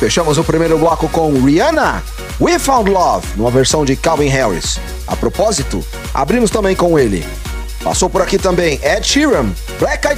Fechamos o primeiro bloco com Rihanna, We Found Love, numa versão de Calvin Harris. A propósito, abrimos também com ele. Passou por aqui também Ed Sheeran, Black Eyed